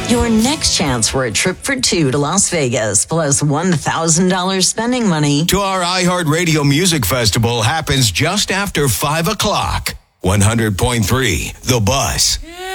Your next chance for a trip for two to Las Vegas plus $1,000 spending money. To our iHeartRadio Music Festival happens just after 5 o'clock. 100.3 The Buzz.